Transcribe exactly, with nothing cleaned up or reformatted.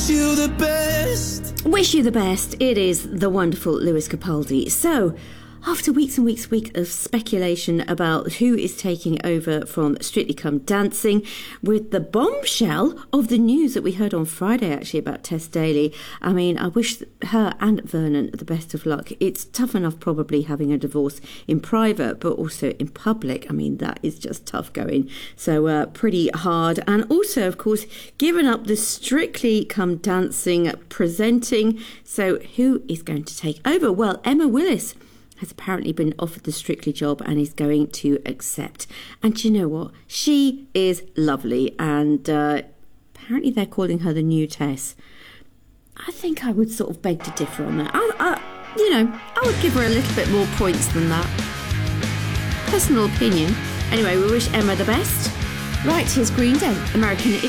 you the best. Wish you the best. It is the wonderful Lewis Capaldi. So, after weeks and weeks, weeks of speculation about who is taking over from Strictly Come Dancing, with the bombshell of the news that we heard on Friday, actually, about Tess Daly. I mean, I wish her and Vernon the best of luck. It's tough enough probably having a divorce in private, but also in public. I mean, that is just tough going. So, uh, pretty hard. And also, of course, given up the Strictly Come Dancing presenting. So, who is going to take over? Well, Emma Willis has apparently been offered the Strictly job and is going to accept. And do you know what? She is lovely, and uh, apparently they're calling her the new Tess. I think I would sort of beg to differ on that. I, I, you know, I would give her a little bit more points than that. Personal opinion. Anyway, we wish Emma the best. Right, here's Green Day, American